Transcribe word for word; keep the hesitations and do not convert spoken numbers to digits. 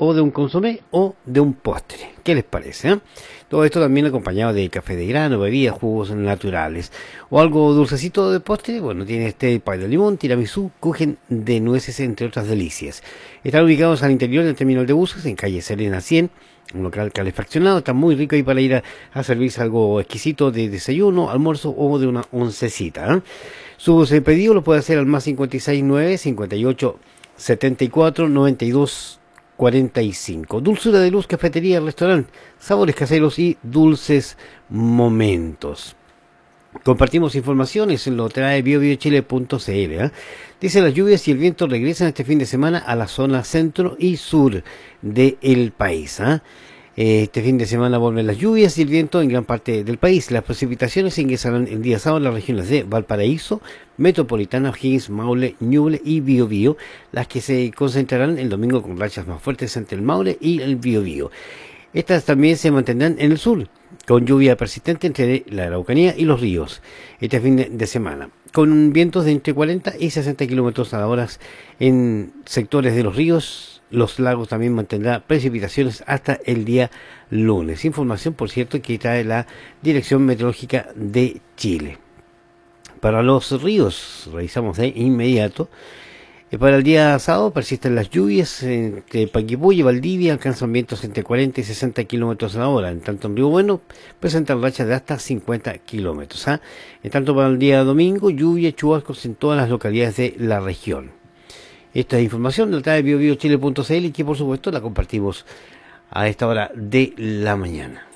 o de un consomé o de un postre. ¿Qué les parece? Eh? Todo esto también acompañado de café de grano, bebidas, jugos naturales. O algo dulcecito de postre, bueno, tiene este pay de limón, tiramisú, kuchen de nueces, entre otras delicias. Están ubicados al interior del terminal de buses, en calle Serena cien, un local calefaccionado. Está muy rico ahí para ir a, a servirse algo exquisito de desayuno, almuerzo o de una oncecita. ¿eh? Su pedido lo puede hacer al más cincuenta y seis nueve, cincuenta y ocho, setenta y cuatro, noventa y dos, cuarenta y cinco. Dulzura de Luz, cafetería, restaurante, sabores caseros y dulces momentos. Compartimos informaciones, lo trae bio bio chile punto c l. ¿eh? Dice: las lluvias y el viento regresan este fin de semana a la zona centro y sur del país. ¿eh? Este fin de semana vuelven las lluvias y el viento en gran parte del país. Las precipitaciones ingresarán el día sábado en las regiones de Valparaíso, Metropolitana, O'Higgins, Maule, Ñuble y Biobío, las que se concentrarán el domingo con rachas más fuertes entre el Maule y el Biobío. Estas también se mantendrán en el sur, con lluvia persistente entre la Araucanía y los ríos este fin de semana, con vientos de entre cuarenta y sesenta kilómetros a la hora en sectores de los ríos. Los lagos también mantendrá precipitaciones hasta el día lunes. Información, por cierto, que trae la Dirección Meteorológica de Chile. Para los ríos, revisamos de inmediato. Para el día sábado persisten las lluvias entre Panguipulli y Valdivia, alcanzan vientos entre cuarenta y sesenta kilómetros a la hora. En tanto, en Río Bueno presentan rachas de hasta cincuenta kilómetros. ¿eh? En tanto, para el día domingo, lluvia y chubascos en todas las localidades de la región. Esta información la trae bio bio chile punto c l y que por supuesto la compartimos a esta hora de la mañana.